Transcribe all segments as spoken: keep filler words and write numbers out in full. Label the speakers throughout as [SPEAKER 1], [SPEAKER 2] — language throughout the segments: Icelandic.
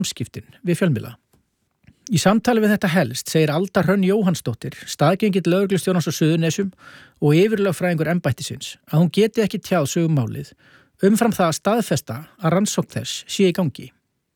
[SPEAKER 1] samskiptin við fjölmiðla. Í samtali við þetta helst segir Alda Hrönn Jóhannsdóttir, staðgengill lögreglustjórans á Suðurnesjum og yfirlögfræðingur embættisins, að hún geti ekki tjáð sig um málið, umfram það að staðfesta að rannsókn þess sé í gangi.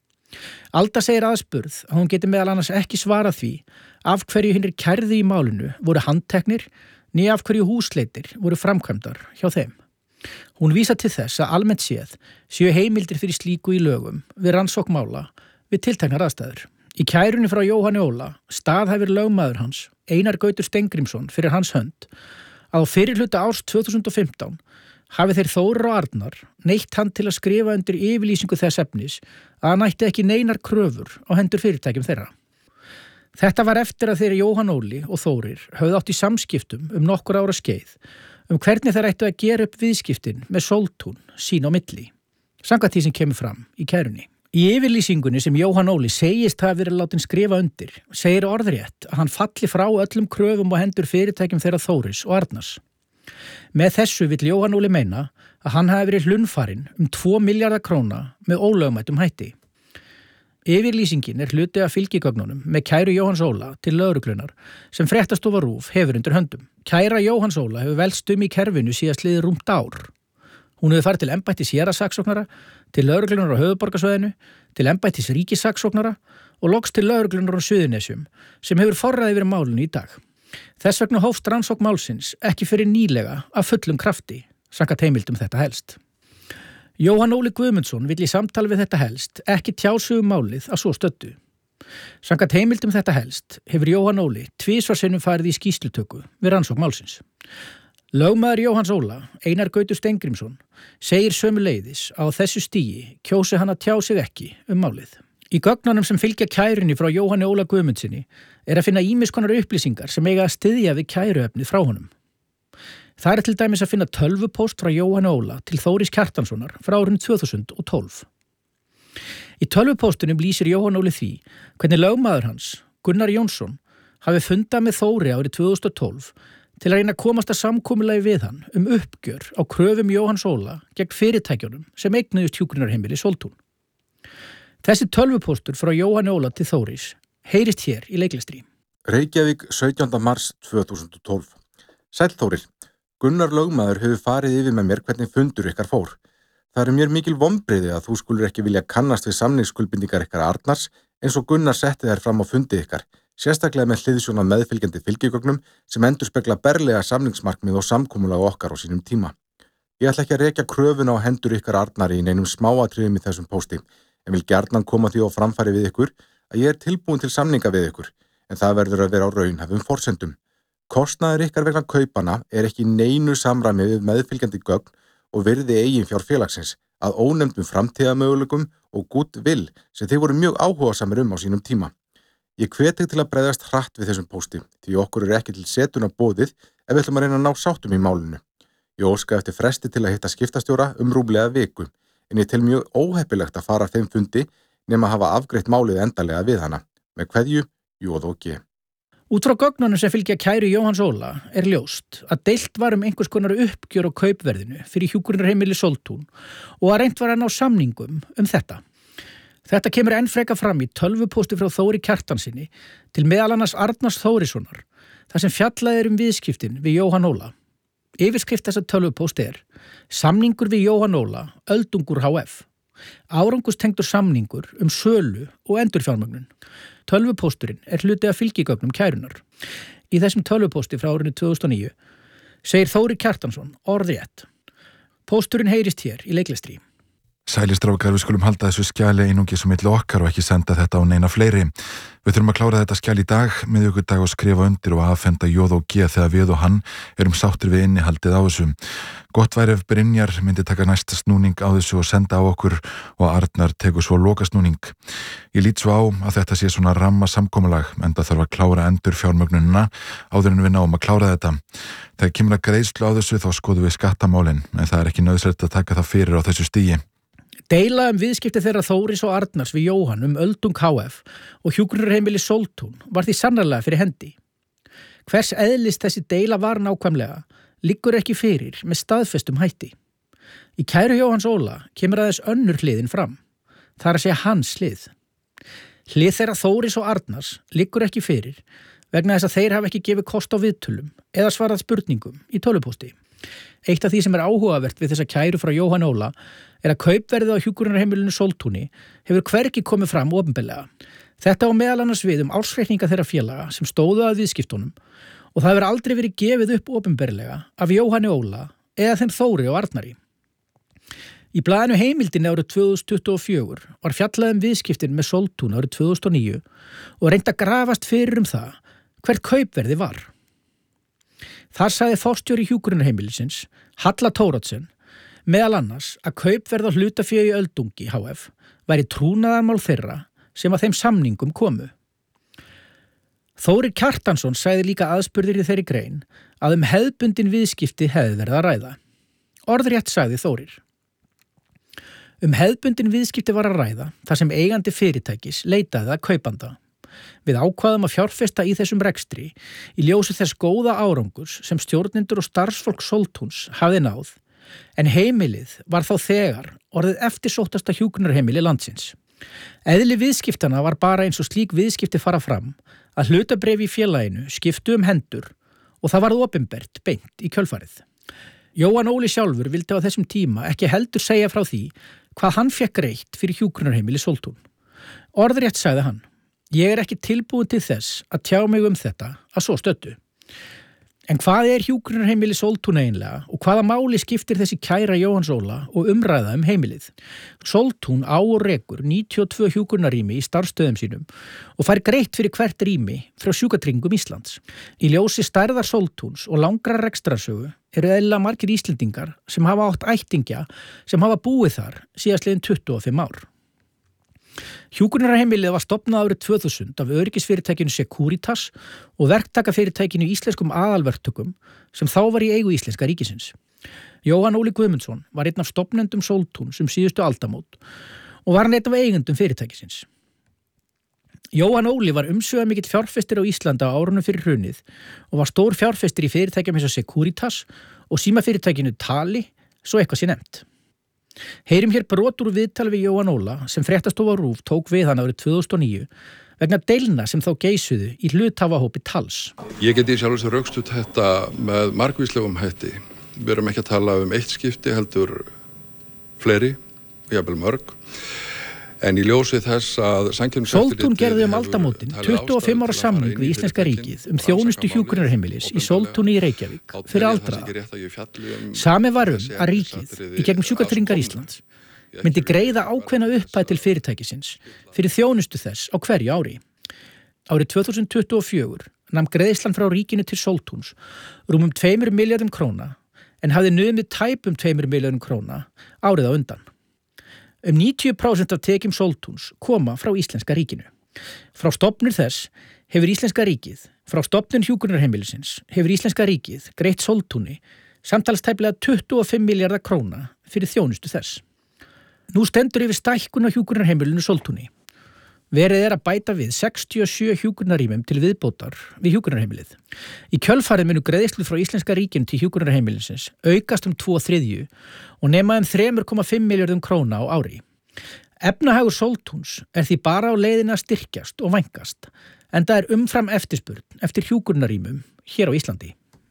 [SPEAKER 1] Alda segir aðspurð að hún geti meðal annars ekki svarað því af hverju hinir kærði í málinu voru handteknir, né af hverju húsleitir voru framkvæmdar hjá þeim. Hún vísar til þess að almennt séð séu heimildir fyrir slíku í lögum við rannsókn mála við tilteknar aðstæður. Í kærunni frá Jóhanni Óla staðhæfir lögmaður hans, Einar Gautur Steingrímsson, fyrir hans hönd, að á fyrri hluta árs tvö þúsund og fimmtán hafi þeir Þórir og Arnar neytt hann til að skrifa undir yfirlýsingu þess efnis að hann ætti ekki neinar kröfur á hendur fyrirtækjum þeirra. Þetta var eftir að þeir Jóhann Óli og Þórir höfðu átt í samskiptum um nokkur ára skeið um hvernig þeir ættu að gera upp viðskiptin með Sóltún sín á milli, samkvæmt því sem kemur fram í kærunni. Í yfirlýsingunni sem Jóhann Óli segist hafa verið látin skrifa undir, segir orðrétt að hann falli frá öllum kröfum á hendur fyrirtækjum þeirra Þóris og Arnars. Með þessu vill Jóhann Óli meina að hann hafi verið hlunnfarinn um tvo milljarða króna með ólögmætum hætti. Yfirlýsingin er hluti af fylgigögnunum með kæru Jóhanns Óla til lögreglunar sem Fréttastofa RÚV hefur undir höndum. Kæra Jóhanns Óla hefur velst um í kerfinu síðast liðið rúmt ár. Hún hefur farið til embættis héraðssaksóknara, til lögreglunar á höfuðborgarsvæðinu, til embættis ríkissaksóknara og loks til lögreglunar á Suðurnesjum sem hefur forræði yfir málinu í dag. Þess vegna hófst rannsókn málsins ekki fyrir nýlega af fullum krafti, samkvæmt heimildum þetta helst. Jóhann Óli Guðmundsson vill í samtali við þetta helst ekki tjá sig um málið að svo stöddu. Samkvæmt heimildum þetta helst hefur Jóhann Óli tvisvar sinnum farið í skýrslutöku við rannsókn málsins. Lögmaður Jóhanns Óla, Einar Gautur Steingrímsson, segir sömuleiðis að á þessu stigi kjósi hann að tjá sig ekki um málið. Í gögnunum sem fylgja kærunni frá Jóhanni Óla Guðmundsssyni er að finna ýmiss konar upplýsingar sem eiga að styðja við kæruefnið frá honum. Það er til dæmis að finna tölvupóst frá Jóhanni Óla til Þóris Kjartanssonar frá árinu tvö þúsund og tólf. Í tölvupóstunum lýsir Jóhann Óli því hvernig lögmaður hans, Gunnar Jónsson, hafi fundað með Þóri árið tvö þúsund og tólf til að reyna að komast að samkomulagi við hann um uppgjör á kröfum Jóhanns Óla gegn fyrirtækjunum sem eignuðust hjúkrunarheimili Sóltún. Þessi tölvupóstur frá Jóhanni Óla til Þóris heyrist hér í leiklestri.
[SPEAKER 2] Reykjavík, sautjánda mars tvö þúsund og tólf. Sæll Þórir, Gunnar lögmaður hefur farið yfir með mér hvernig fundur ykkar fór. Það eru mér mikil vonbrigði að þú skulur ekki vilja kannast við samningsskuldbindingar ykkar Arnars eins og Gunnar setti þær fram á fundi ykkar, sérstaklega með hliðsjón af meðfylgjandi fylgigögnum sem endurspegla berlega samningsmarkmið og samkomulag okkar á sínum tíma. Ég ætla ekki að rekja kröfuna á hendur ykkar Arnari í neinum smáatriðum í þessum pósti, en vil gjarnan koma því á framfæri við ykkur að ég er tilbúin til samninga við ykkur, en það verður að vera á raunhæfum forsendum. Kostnaður ykkar vegna kaupana er ekki neinu samræmi við meðfylgjandi gögn og virði eigin fjár félagsins að ónefndum framtíðamöguleikum og goodwill sem þið voru mjög áhugasamir um á sínum tíma. Ég hvet þig til að bregðast hratt við þessum pósti, því okkur er ekki til setuna boðið ef við ætlum að reyna að ná sáttum í málinu. Ég óska eftir fresti til að hitta skiptastjóra um rúmlega viku, en ég tel mjög óheppilegt að fara þeim fundi nema að hafa afgreitt málið endanlega við hana. Með kveðju, Jóð og G.
[SPEAKER 1] Út frá gögnunum sem fylgja kæru Jóhanns Óla er ljóst að deilt var um einhvers konar uppgjör á kaupverðinu fyrir hjúkrunarheimili Sóltún og að reynt var að ná samningum um þetta. Þetta kemur enn frekar fram í tölvupósti frá Þóri Kjartanssyni til meðal annars Arnars Þórissonar, þar sem fjallað er um viðskiptin við Jóhann Óla. Yfirskrift þessa tölvupóst er Samningur við Jóhann Óla, Öldungur H F. Árangustengdur samningur um sölu og endurfjármögnun. Tölvupósturinn er hluti af fylgigögnum kærunar. Í þessum tölvupósti frá árinu tvö þúsund og níu segir Þóri Kjartansson orðrétt. Pósturinn heyrist hér í leiklestri.
[SPEAKER 3] Sælistrákar, við skulum halda þessu skjali einungis á milli okkar og ekki senda þetta á neina fleiri. Við þurfum að klára þetta skjal í dag, miðvikudag og skrifa undir og afhenda Jóð og G þegar við og hann erum sáttir við innihaldið á þessu. Gott væri ef Brynjar myndi taka næsta snúning á þessu og senda á okkur og Arnar tekur svo loka snúning. Ég lít svo á að þetta sé svona ramma samkomulag, enda þarf að klára endur fjármögnunina áður en við náum að klára þetta. Þegar kemur að greiðslu á þessu þá skoðum við skattamálin, en það er ekki nauðsynlegt að taka það fyrir á þessu stigi.
[SPEAKER 1] Deila um viðskipti þeirra Þóris og Arnars við Jóhann um Öldung H F og hjúkrunarheimili Sóltún var því sannarlega fyrir hendi. Hvers eðlis þessi deila var nákvæmlega liggur ekki fyrir með staðfestum hætti. Í kæru Jóhanns Óla kemur aðeins önnur hliðin fram. Það er að segja hans hlið. Hlið þeirra Þóris og Arnars liggur ekki fyrir vegna þess að þeir hafa ekki gefið kost á viðtölum eða svarað spurningum í tölvupósti. Eitt af því sem er áhugavert við þessa kæru frá Jóhanni Óla er að kaupverðið á hjúkrunarheimilinu Sóltúni hefur hvergi komið fram opinberlega. Þetta á meðal annars við um ársreikninga þeirra félaga sem stóðu að viðskiptunum og það hefur aldrei verið gefið upp opinberlega af Jóhanni Óla eða þeim Þóri og Arnari. Í blaðinu Heimildinni árið tvö þúsund tuttugu og fjögur var fjallað um viðskiptin með Sóltún árið tvö þúsund og níu og reynt að grafast fyrir um það hvert kaupverði var. Þar sagði forstjóri hjúkrunarheimilisins, Halla Thórodsen, meðal annars að kaupverð á hlutafé í Öldungi H F væri trúnaðarmál þeirra sem að þeim samningum komu. Þórir Kjartansson sagði líka aðspurðir í þeirri grein að um hefðbundin viðskipti hefði verið að ræða. Orðrétt sagði Þórir. Um hefðbundin viðskipti var að ræða þar sem eigandi fyrirtækis leitaði að kaupanda. Við ákvaðum að fjárfesta í þessum rekstri í ljósi þess góða árangurs sem stjórnendur og starfsfólk Sóltúns hafði náð, en heimilið var þá þegar orðið eftirsóttasta hjúkrunarheimili landsins. Eðli viðskiptana var bara eins og slík viðskipti fara fram að hlutabréf í félaginu skiptu um hendur og það varð opinbert beint í kjölfarið. Jóhann Óli sjálfur vildi á þessum tíma ekki heldur segja frá því hvað hann fékk greitt fyrir hjúkrunarheimili Sóltún. Orðrétt sagði hann: Ég er ekki tilbúin til þess að tjá mig um þetta að svo stöddu. En hvað er hjúkrunarheimili Sóltún eiginlega og hvaða máli skiptir þessi kæra Jóhanns Óla og umræða um heimilið? Sóltún á og rekur níutíu og tvö hjúkrunarrými í starfsstöðum sínum og fær greitt fyrir hvert rými frá Sjúkratryggingum Íslands. Í ljósi stærðar Sóltúns og langra rekstrarsögu eru eðlilega margir Íslendingar sem hafa átt ættingja sem hafa búið þar síðastliðin tuttugu og fimm ár. Hjúkrunarheimilið var stofnað árið tvö þúsund af öryggisfyrirtækinu Securitas og verktakafyrirtækinu Íslenskum aðalverktökum sem þá var í eigu Íslenska ríkisins. Jóhann Óli Guðmundsson var einn af stofnendum Sóltúns um síðustu aldamót og var hann einn af eigendum fyrirtækisins. Jóhann Óli var umsvifamikill fjárfestir á Íslandi á árunum fyrir hrunið og var stór fjárfestir í fyrirtækjum eins og Securitas og símafyrirtækinu Tali, svo eitthvað sé nefnt. Heyrim hér brot úr viðtali við Jóhann Óla sem Fréttastofa RÚV tók við hann árið tvö þúsund og níu vegna deilna sem þá geysuðu í hluthafahópi Tals.
[SPEAKER 4] Ég geti sjálfur sér rökstutt þetta með margvíslegum hætti. Við erum ekki að tala um eitt skipti heldur fleiri, jafnvel mörg. En í ljósi þess að
[SPEAKER 1] Sóltún gerði um aldamótin tuttugu og fimm ára samning við Íslenska ríkið um þjónustu hjúkrunarheimilis í Sóltúni í Reykjavík fyrir aldraða. Sami var um að ríkið í gegnum Sjúkratryggingar Íslands myndi greiða ákveðna upphæð til fyrirtækisins fyrir þjónustu þess á hverju ári. Árið tvö þúsund tuttugu og fjögur nam greiðslan frá ríkinu til Sóltúns rúmum tveimur milljörðum króna en hafði numið tæpum tveimur milljörðum króna árið á undan. Um níutíu prósent af tekjum Sóltúns koma frá Íslenska ríkinu. Frá stofnun þess hefur Íslenska ríkið, frá stofnun hjúkrunarheimilisins hefur Íslenska ríkið greitt Sóltúni samtals tæplega tuttugu og fimm milljarða króna fyrir þjónustu þess. Nú stendur yfir stækkun á hjúkrunarheimilinu Sóltúni. Verið er að bæta við sextíu og sjö hjúkrunarrýmum til viðbótar við hjúkrunarheimilið. Í kjölfarið munu greiðslur frá Íslenska ríkinu til hjúkrunarheimilisins aukast um tvo þriðju og nema um þrjú komma fimm milljörðum króna á ári. Efnahagur Sóltúns er því bara á leiðinni að styrkjast og vænkast, enda er umfram eftirspurn eftir hjúkrunarrýmum hér á Íslandi.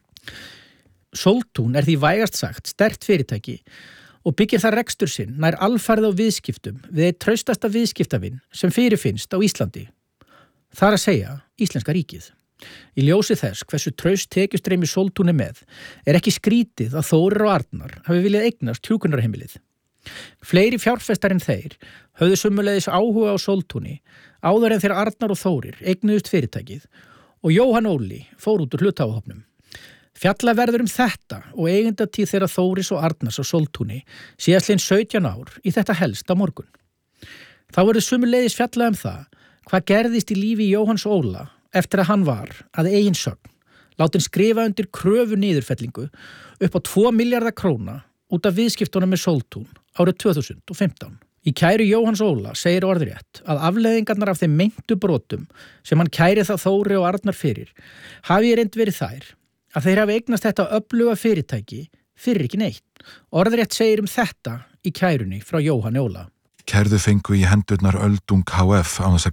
[SPEAKER 1] Sóltún er því vægast sagt sterkt fyrirtæki og byggir það rekstur sinn nær alfarið á viðskiptum við eitt traustasta viðskiptavinn sem fyrirfinnst á Íslandi. Það er að segja Íslenska ríkið. Í ljósi þess hversu traust tekjustreymi Sóltún er með er ekki skrítið að Þórir og Arnar hafi viljað eignast hjúkrunarheimilið. Fleiri fjárfestar en þeir höfðu sömuleiðis áhuga á Sóltúni áður en þeir Arnar og Þórir eignuðust fyrirtækið og Jóhann Óli fór út úr hluthafahópnum. Fjalla verður um þetta og eigendatíð þeirra Þóris og Arnars á Sóltúni síðastliðin sautján ár í þetta helst á morgun. Þá verður sömuleiðis fjallað um það hvað gerðist í lífi Jóhanns Óla eftir að hann var, að eigin sögn, látin skrifa undir kröfu niðurfellingu upp á tvo milljarða króna út af viðskiptunum með Sóltún árið tvö þúsund og fimmtán. Í kæru Jóhanns Óla segir orðrétt að afleiðingarnar af þeim meintu brotum sem hann kæri það Þóri og Arnar fyrir hafi í reynd verið þær að þeir hafi eignast þetta öfluga fyrirtæki fyrir ekki neitt. Orðrétt segir um þetta í kærunni frá Jóhanni Óla.
[SPEAKER 3] Kærðu fengu í hendurnar Öldung H F á þess að